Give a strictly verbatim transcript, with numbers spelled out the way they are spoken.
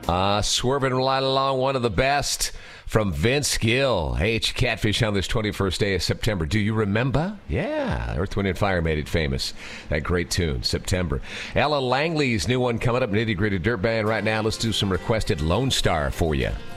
Uh, swerving right along, one of the best from Vince Gill. Hey, it's Catfish on this twenty-first day of September. Do you remember? Yeah, Earth, Wind, and Fire made it famous. That great tune, September. Ella Langley's new one coming up, Nitty Gritty Dirt Band right now. Let's do some requested Lone Star for you.